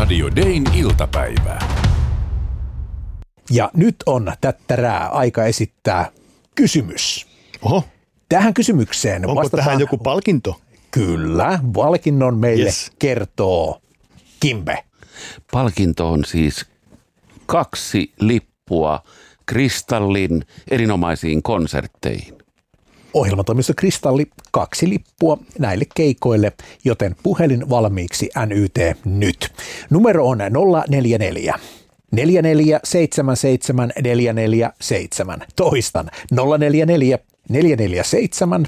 Radio Dayn iltapäivää. Ja nyt on tättärää aika esittää kysymys. Oho. Tähän kysymykseen onko vastataan... tähän joku palkinto? Kyllä, palkinnon meille kertoo Kimbe. Palkinto on siis 2 lippua Kristallin erinomaisiin konsertteihin. Ohjelmatoimisto Kristalli 2 lippua näille keikoille, joten puhelin valmiiksi NYT nyt. Numero on 044 4477 447. Toistan 044 447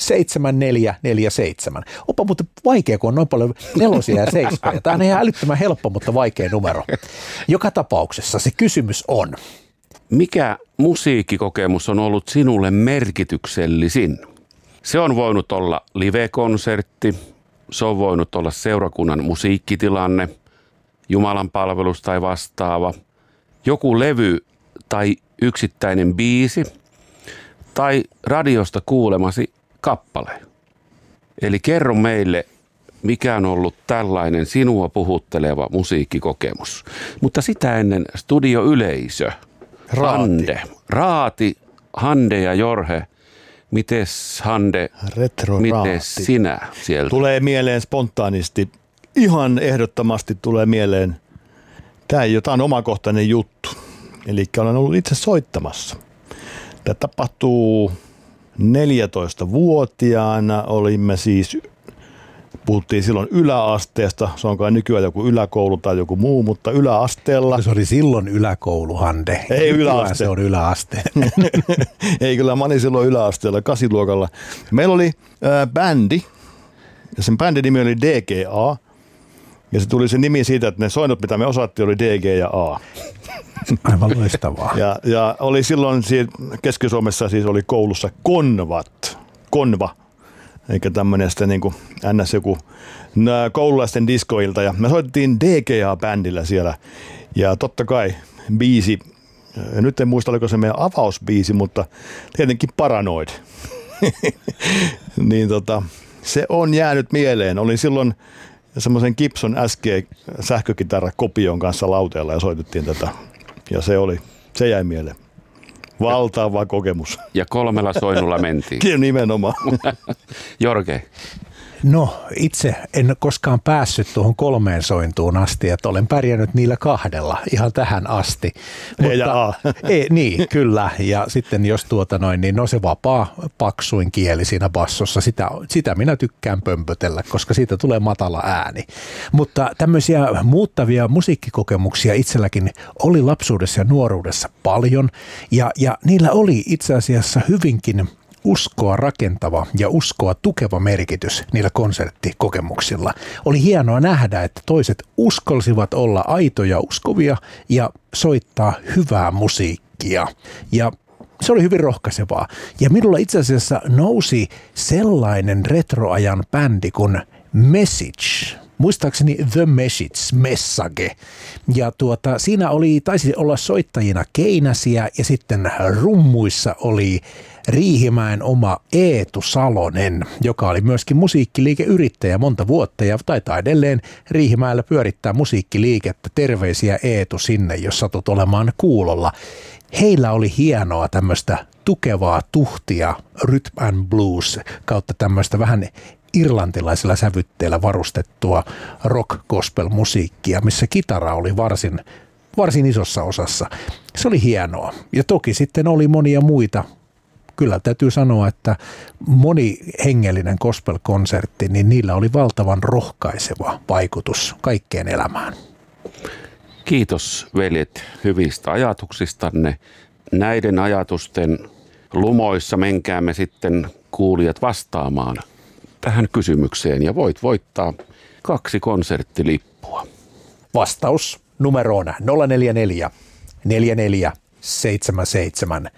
7447. Onpa muuten vaikea, kun on noin paljon 4 ja 7. Tämä on ihan älyttömän helppo, mutta vaikea numero. Joka tapauksessa se kysymys on. Mikä musiikkikokemus on ollut sinulle merkityksellisin? Se on voinut olla live-konsertti, se on voinut olla seurakunnan musiikkitilanne, Jumalan palvelus tai vastaava, joku levy tai yksittäinen biisi tai radiosta kuulemasi kappale. Eli kerro meille, mikä on ollut tällainen sinua puhutteleva musiikkikokemus. Mutta sitä ennen studioyleisö. Raati, Hande ja Jorge. Mites Hande, mites sinä sieltä? Tulee mieleen spontaanisti, ihan ehdottomasti tulee mieleen. Tämä on omakohtainen juttu. Eli olen ollut itse soittamassa. Tämä tapahtuu 14-vuotiaana. Olimme siis, puhuttiin silloin yläasteesta. Se on kai nykyään joku yläkoulu tai joku muu, mutta yläasteella. Se oli silloin yläkoulu, Hande. Ei yläaste. Se on yläaste. Ei, kyllä mä olin silloin yläasteella, 8-luokalla. Meillä oli bändi, ja sen bändin nimi oli DGA. Ja se tuli se nimi siitä, että ne soinut, mitä me osattiin, oli DG ja A. Aivan loistavaa. Ja oli silloin Keski-Suomessa siis oli koulussa Konva, eikä tämmöinen sitten niin kuin ns. Joku koululaisten diskoilta. Ja me soitettiin DGA-bändillä siellä. Ja totta kai biisi, ja nyt en muista oliko se meidän avausbiisi, mutta tietenkin Paranoid. Niin se on jäänyt mieleen. Olin silloin semmoisen Gibson SG sähkökitarra-kopion kanssa lauteella ja soitettiin tätä. Ja se jäi mieleen. Valtava kokemus. Ja 3 soinnulla mentiin. Nimenomaan. Jorge. No, itse en koskaan päässyt tuohon 3 sointuun asti, että olen pärjännyt niillä 2 ihan tähän asti. Niin, kyllä. Ja sitten jos niin se vapaa paksuin kieli siinä bassossa, sitä minä tykkään pömpötellä, koska siitä tulee matala ääni. Mutta tämmöisiä muuttavia musiikkikokemuksia itselläkin oli lapsuudessa ja nuoruudessa paljon, ja niillä oli itse asiassa hyvinkin uskoa rakentava ja uskoa tukeva merkitys niillä konserttikokemuksilla. Oli hienoa nähdä, että toiset uskalsivat olla aitoja uskovia ja soittaa hyvää musiikkia. Ja se oli hyvin rohkaisevaa. Ja minulla itse asiassa nousi sellainen retroajan bändi kuin Message. Muistaakseni The Message. Ja siinä taisi olla soittajina Keinäsiä ja sitten rummuissa oli Riihimäen oma Eetu Salonen, joka oli myöskin musiikkiliikeyrittäjä monta vuotta ja taitaa edelleen Riihimäellä pyörittää musiikkiliikettä. Terveisiä Eetu sinne, jos satut olemaan kuulolla. Heillä oli hienoa tämmöistä tukevaa tuhtia, rhythm and blues kautta tämmöistä vähän irlantilaisilla sävytteillä varustettua rock-gospel-musiikkia, missä kitara oli varsin isossa osassa. Se oli hienoa. Ja toki sitten oli monia muita. Kyllä täytyy sanoa, että moni hengellinen gospel-konsertti, niin niillä oli valtavan rohkaiseva vaikutus kaikkeen elämään. Kiitos veljet hyvistä ajatuksistanne. Näiden ajatusten lumoissa menkäämme sitten kuulijat vastaamaan tähän kysymykseen ja voit voittaa 2 konserttilippua. Vastaus numeroon 044 44 77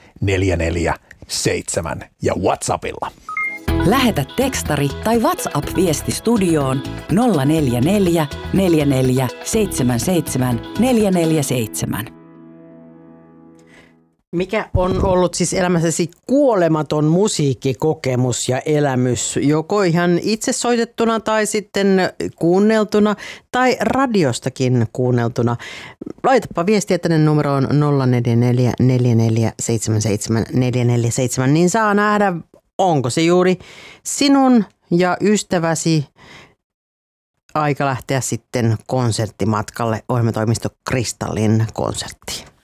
447 ja WhatsAppilla. Lähetä tekstari tai WhatsApp-viesti studioon 044 44 77 447. Mikä on ollut siis elämässäsi kuolematon musiikkikokemus ja elämys, joko ihan itse soitettuna tai sitten kuunneltuna tai radiostakin kuunneltuna? Laitapa viestiä tänne numeroon 044 4477 447, niin saa nähdä, onko se juuri sinun ja ystäväsi aika lähteä sitten konserttimatkalle ohjelmatoimisto Kristallin konserttiin.